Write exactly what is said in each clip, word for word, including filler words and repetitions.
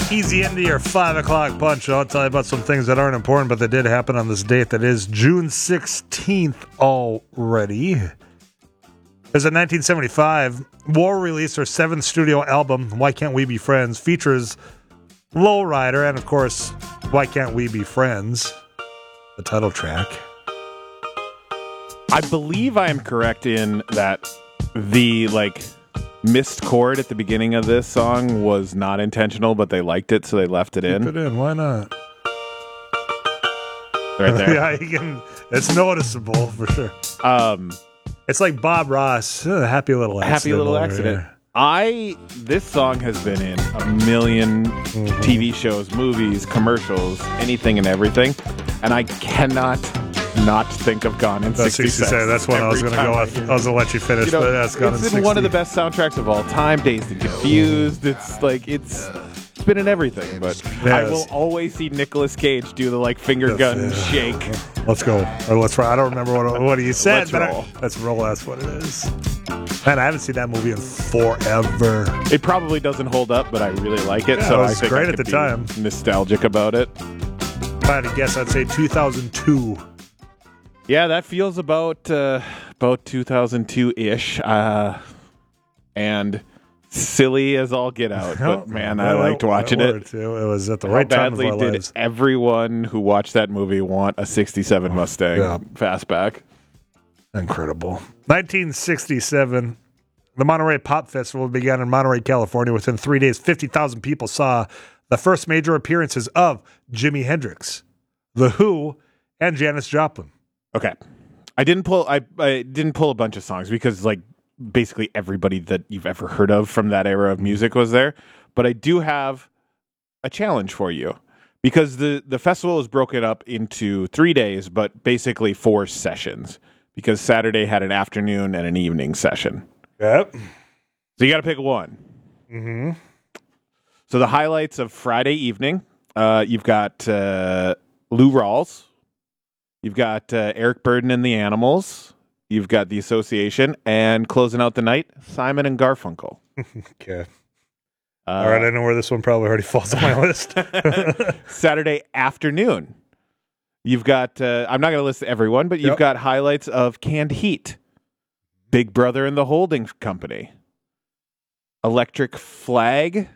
Easy into your five o'clock punch. I'll tell you about some things that aren't important, but that did happen on this date. That is June sixteenth already. As in nineteen seventy-five, War released their seventh studio album, Why Can't We Be Friends, features Lowrider and, of course, Why Can't We Be Friends, the title track. I believe I am correct in that the, like, missed chord at the beginning of this song was not intentional, but they liked it, so they left it in. Keep it in. Why not? Right there. Yeah, you can. It's noticeable for sure. Um, it's like Bob Ross, a happy little accident. Happy little accident. Here. I this song has been in a million mm-hmm. T V shows, movies, commercials, anything and everything, and I cannot not think of Gone in that's sixty seconds. That's what I was going to go with. I was going to let you finish, you know, but that's Gone in sixty. It's in one of the best soundtracks of all time, Dazed and Confused. It's like, it's it's been in everything, but yes. I will always see Nicolas Cage do the, like, finger that's, gun yeah. shake. Let's go. Or let's roll. I don't remember what, what he said, let's but roll. I, let's roll. That's what it is. Man, I haven't seen that movie in forever. It probably doesn't hold up, but I really like it. Yeah, so it was I think great I at the be time. Nostalgic about it. If I had to guess, I'd say two thousand two. Yeah, that feels about uh, about two thousand two ish, uh, and silly as all get out. But man, I liked watching it. It was at the right time of our badly did lives. everyone who watched that movie want a sixty-seven Mustang yeah. fastback? Incredible. nineteen sixty-seven, the Monterey Pop Festival began in Monterey, California. Within three days, fifty thousand people saw the first major appearances of Jimi Hendrix, The Who, and Janis Joplin. Okay, I didn't pull. I, I didn't pull a bunch of songs because, like, basically everybody that you've ever heard of from that era of music was there. But I do have a challenge for you because the the festival is broken up into three days, but basically four sessions. Because Saturday had an afternoon and an evening session. Yep. So you got to pick one. Mm-hmm. So the highlights of Friday evening, uh, you've got uh, Lou Rawls. You've got uh, Eric Burdon and the Animals. You've got The Association. And closing out the night, Simon and Garfunkel. Okay. Uh, All right, I know where this one probably already falls on my list. Saturday afternoon. You've got, uh, I'm not going to list everyone, but you've yep. got highlights of Canned Heat, Big Brother and the Holding Company, Electric Flag,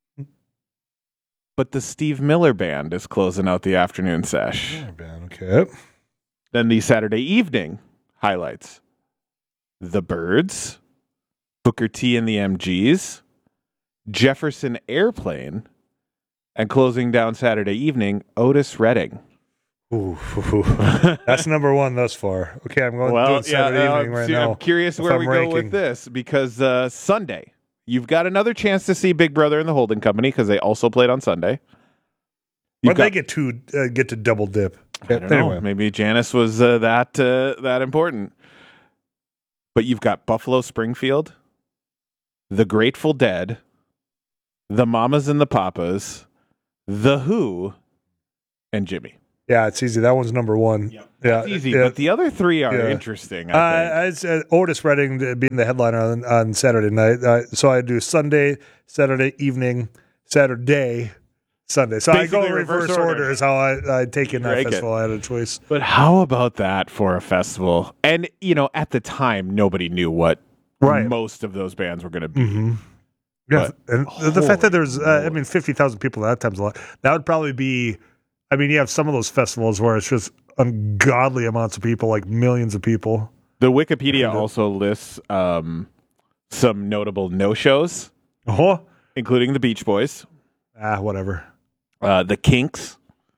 but the Steve Miller Band is closing out the afternoon sesh. Miller Band, okay. Then the Saturday evening highlights, The Byrds, Booker T and the M Gs, Jefferson Airplane, and closing down Saturday evening, Otis Redding. Ooh, ooh, that's number one thus far. Okay, I'm going well, to Saturday yeah, evening uh, right see, now. I'm curious where I'm we ranking. go with this because uh, Sunday, you've got another chance to see Big Brother and the Holding Company because they also played on Sunday. Why they get to uh, get to double dip? I don't anyway. know. Maybe Janice was uh, that uh, that important. But you've got Buffalo Springfield, The Grateful Dead, The Mamas and the Papas, The Who, and Jimmy. Yeah, it's easy. That one's number one. Yep. Yeah, it's easy. Yeah. But the other three are yeah. interesting. I uh, it's uh, Otis Redding being the headliner on, on Saturday night. Uh, so I do Sunday, Saturday evening, Saturday, Sunday. So Basically I go in reverse, reverse order. order is how I, I take in that Break festival. It. I had a choice. But how about that for a festival? And, you know, at the time, nobody knew what right. most of those bands were going to be. Mm-hmm. Yeah, but, and the fact that there's, uh, I mean, fifty thousand people at that time's a lot. That would probably be, I mean, you have some of those festivals where it's just ungodly amounts of people, like millions of people. The Wikipedia also lists um, some notable no-shows, uh-huh. including the Beach Boys. Ah, whatever. Uh, the Kinks.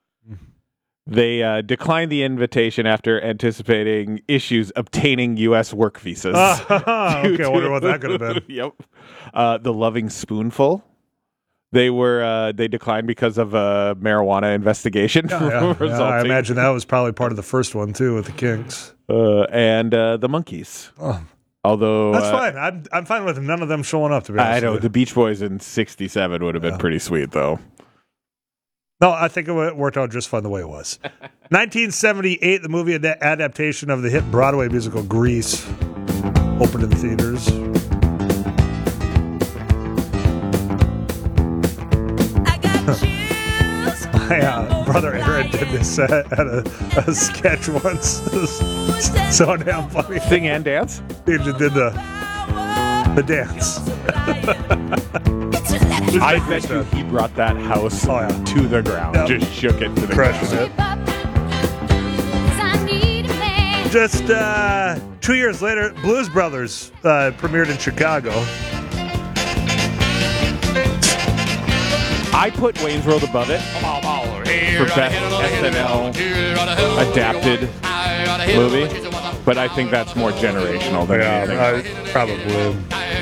They uh, declined the invitation after anticipating issues obtaining U S work visas. Uh, okay, I wonder what that could have been. Yep. Uh, the Loving Spoonful. They were uh, they declined because of a marijuana investigation. Yeah, yeah. yeah, I imagine that was probably part of the first one too with the Kinks uh, and uh, the Monkees. Oh. Although that's uh, fine, I'm I'm fine with none of them showing up. To be honest, I know with the Beach Boys in sixty-seven would have been yeah. pretty sweet though. No, I think it worked out just fine the way it was. nineteen seventy-eight, the movie ad- adaptation of the hit Broadway musical Grease opened in theaters. My uh, brother Aaron did this uh, at a, a sketch once. It was so damn funny. Sing and dance? He just did the the dance. I bet you he brought that house Oh, yeah. to the ground. Yep. Just shook it to the Crushes ground. it. Just uh, two years later, Blues Brothers uh, premiered in Chicago. I put Wayne's World above it for best S N L adapted movie, but I think that's more generational than anything. I, probably.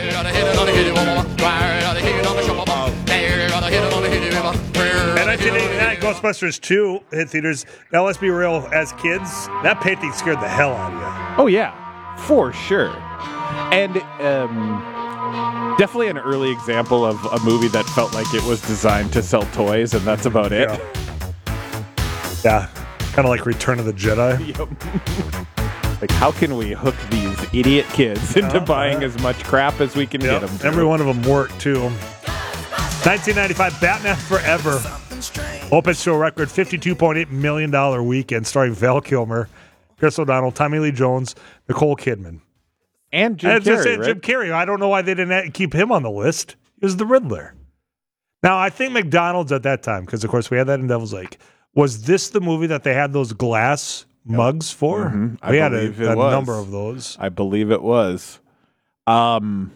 In nineteen eighty-nine, Ghostbusters two hit theaters. Now, let's be real, as kids, that painting scared the hell out of you. Oh, yeah, for sure. And um, definitely an early example of a movie that felt like it was designed to sell toys, and that's about it. Yeah, yeah. Kind of like Return of the Jedi. Yep. Like, how can we hook these idiot kids into Yeah, buying yeah. as much crap as we can Yep. get them to? Every one of them worked, too. nineteen ninety-five, Batman Forever opens to a record fifty-two point eight million dollars weekend, starring Val Kilmer, Chris O'Donnell, Tommy Lee Jones, Nicole Kidman. And Jim I was gonna Carrey, say right? Jim Carrey. I don't know why they didn't keep him on the list. He was the Riddler. Now, I think McDonald's at that time, because, of course, we had that in Devil's Lake. Was this the movie that they had those glass mugs for? Mhm. I We had believe a, it a was. number of those. I believe it was. Um,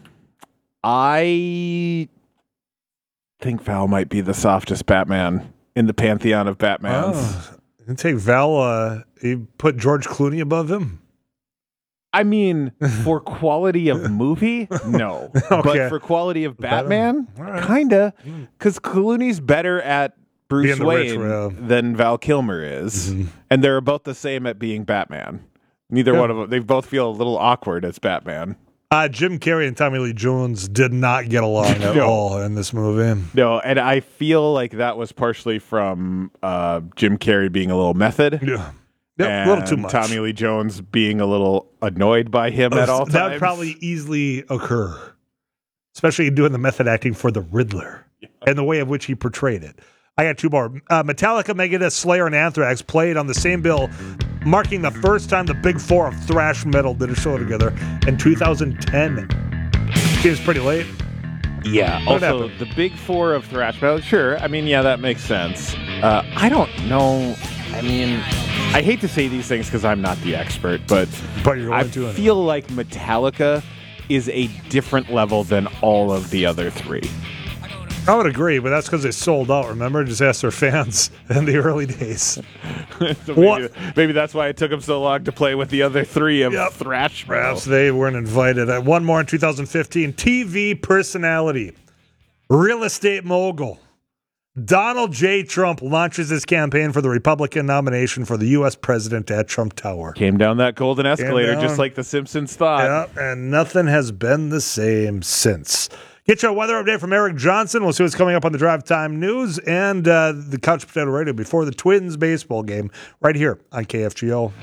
I think Val might be the softest Batman in the pantheon of Batmans. Oh, you take Val, uh, you put George Clooney above him? I mean, for quality of movie, no. Okay. But for quality of Batman, All right. kinda. Because Clooney's better at Bruce Being the rich, Wayne yeah. than Val Kilmer is. Mhm. And they're about the same at being Batman. Neither Yeah. one of them. They both feel a little awkward as Batman. Uh, Jim Carrey and Tommy Lee Jones did not get along at No. all in this movie. No, and I feel like that was partially from uh, Jim Carrey being a little method. Yeah, yep, a little too and much. Tommy Lee Jones being a little annoyed by him at all times. That would probably easily occur, especially doing the method acting for the Riddler and the way in which he portrayed it. I got two more. Uh, Metallica, Megadeth, Slayer, and Anthrax played on the same bill, marking the first time the big four of thrash metal did a show together in two thousand ten. Seems pretty late. Yeah. What Also, happened? the big four of thrash metal. Sure. I mean, yeah, that makes sense. Uh, I don't know. I mean, I hate to say these things because I'm not the expert, but But you're I going to it. feel like Metallica is a different level than all of the other three. I would agree, but that's because they sold out, remember? Just ask their fans in the early days. So maybe, What? maybe that's why it took them so long to play with the other three of Yep. thrash metal. Perhaps they weren't invited. Uh, one more in two thousand fifteen. T V personality, real estate mogul, Donald J. Trump launches his campaign for the Republican nomination for the U S president at Trump Tower. Came down that golden escalator down. just like the Simpsons thought. Yeah, and nothing has been the same since. Get your weather update from Eric Johnson. We'll see what's coming up on the Drive Time News and uh, the Couch Potato Radio before the Twins baseball game right here on K F G O.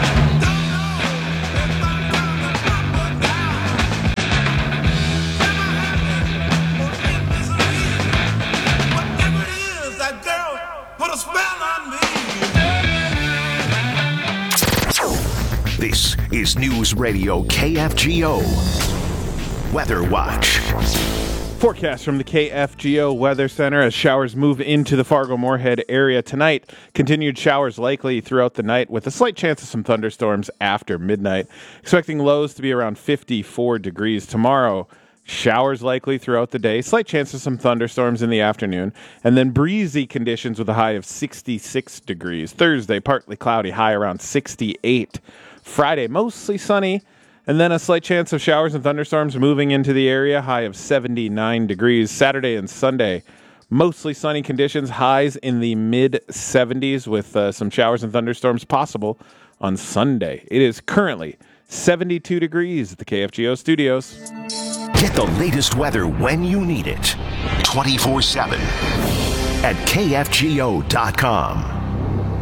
This is News Radio K F G O. Weather Watch. Forecast from the K F G O Weather Center as showers move into the Fargo-Moorhead area tonight. Continued showers likely throughout the night with a slight chance of some thunderstorms after midnight. Expecting lows to be around fifty-four degrees tomorrow. Showers likely throughout the day. Slight chance of some thunderstorms in the afternoon. And then breezy conditions with a high of sixty-six degrees. Thursday, partly cloudy, high around sixty-eight. Friday, mostly sunny. And then a slight chance of showers and thunderstorms moving into the area, high of seventy-nine degrees. Saturday and Sunday, mostly sunny conditions, highs in the mid seventies with uh, some showers and thunderstorms possible on Sunday. It is currently seventy-two degrees at the K F G O studios. Get the latest weather when you need it. twenty-four seven at K F G O dot com.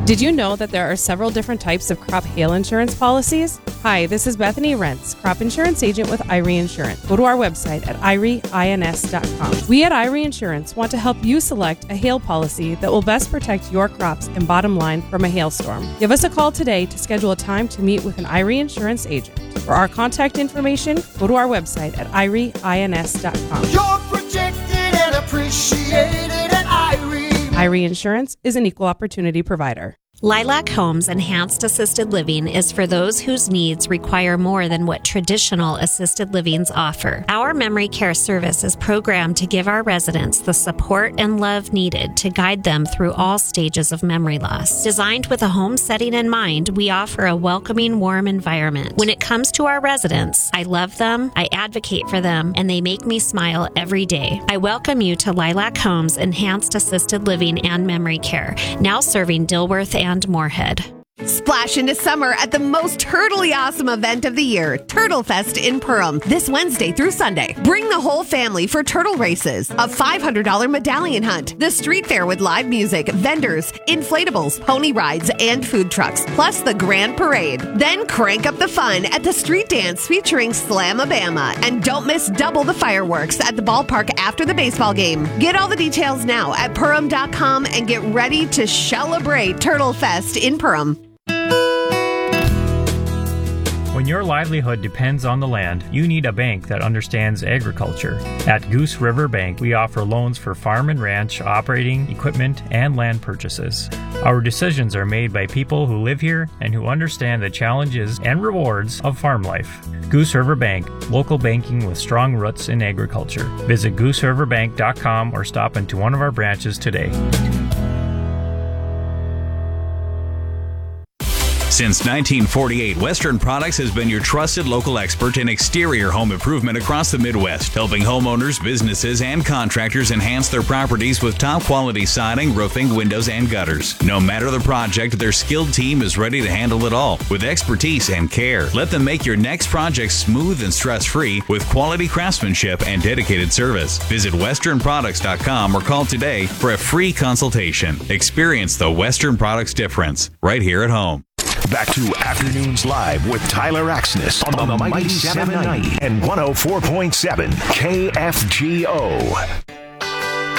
Did you know that there are several different types of crop hail insurance policies? Hi, this is Bethany Rentz, crop insurance agent with I R E Insurance. Go to our website at I R E ins dot com. We at I R E Insurance want to help you select a hail policy that will best protect your crops and bottom line from a hailstorm. Give us a call today to schedule a time to meet with an I R E Insurance agent. For our contact information, go to our website at I R E ins dot com. You're protected and appreciated at I R E. I R E Insurance is an equal opportunity provider. Lilac Homes Enhanced Assisted Living is for those whose needs require more than what traditional assisted livings offer. Our memory care service is programmed to give our residents the support and love needed to guide them through all stages of memory loss. Designed with a home setting in mind, we offer a welcoming, warm environment. When it comes to our residents, I love them, I advocate for them, and they make me smile every day. I welcome you to Lilac Homes Enhanced Assisted Living and Memory Care, now serving Dilworth and Moorhead. Splash into summer at the most turtly awesome event of the year, Turtle Fest in Perham, this Wednesday through Sunday. Bring the whole family for turtle races, a five hundred dollars medallion hunt, the street fair with live music, vendors, inflatables, pony rides, and food trucks, plus the grand parade. Then crank up the fun at the street dance featuring Slamabama. And don't miss double the fireworks at the ballpark after the baseball game. Get all the details now at Perham dot com and get ready to celebrate Turtle Fest in Perham. When your livelihood depends on the land, you need a bank that understands agriculture. At Goose River Bank, we offer loans for farm and ranch, operating, equipment, and land purchases. Our decisions are made by people who live here and who understand the challenges and rewards of farm life. Goose River Bank, local banking with strong roots in agriculture. Visit goose river bank dot com or stop into one of our branches today. Since nineteen forty-eight, Western Products has been your trusted local expert in exterior home improvement across the Midwest, helping homeowners, businesses, and contractors enhance their properties with top-quality siding, roofing, windows, and gutters. No matter the project, their skilled team is ready to handle it all with expertise and care. Let them make your next project smooth and stress-free with quality craftsmanship and dedicated service. Visit western products dot com or call today for a free consultation. Experience the Western Products difference right here at home. Back to Afternoons Live with Tyler Axness on, on the Mighty seven ninety and one oh four point seven K F G O.